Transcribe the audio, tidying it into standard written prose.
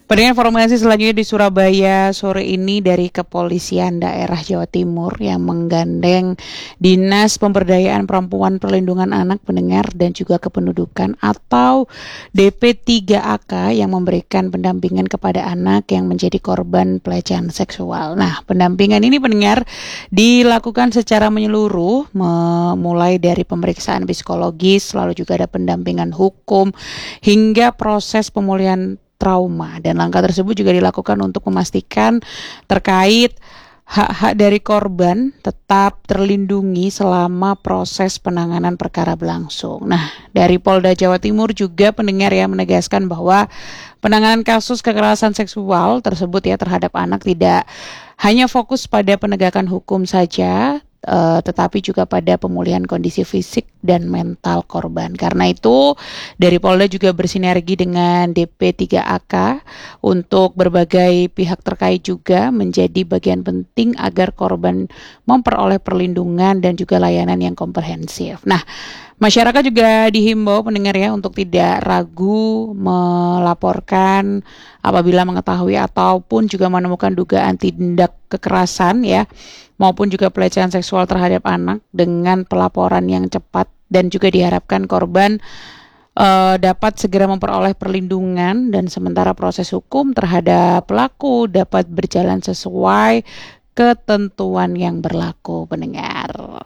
Pada informasi selanjutnya di Surabaya sore ini dari Kepolisian Daerah Jawa Timur yang menggandeng Dinas Pemberdayaan Perempuan Perlindungan Anak Pendengar dan juga Kependudukan atau DP3AK yang memberikan pendampingan kepada anak yang menjadi korban pelecehan seksual. Nah, pendampingan ini pendengar dilakukan secara menyeluruh, mulai dari pemeriksaan psikologis, lalu juga ada pendampingan hukum hingga proses pemulihan trauma, dan langkah tersebut juga dilakukan untuk memastikan terkait hak-hak dari korban tetap terlindungi selama proses penanganan perkara berlangsung. Nah, dari Polda Jawa Timur juga pendengar ya menegaskan bahwa penanganan kasus kekerasan seksual tersebut ya terhadap anak tidak hanya fokus pada penegakan hukum saja, tetapi juga pada pemulihan kondisi fisik dan mental korban. Karena itu dari Polda juga bersinergi dengan DP3AK untuk berbagai pihak terkait juga menjadi bagian penting agar korban memperoleh perlindungan dan juga layanan yang komprehensif. Nah, masyarakat juga dihimbau pendengar ya untuk tidak ragu melaporkan apabila mengetahui ataupun juga menemukan dugaan tindak kekerasan ya maupun juga pelecehan seksual terhadap anak dengan pelaporan yang cepat, dan juga diharapkan korban dapat segera memperoleh perlindungan dan sementara proses hukum terhadap pelaku dapat berjalan sesuai ketentuan yang berlaku pendengar.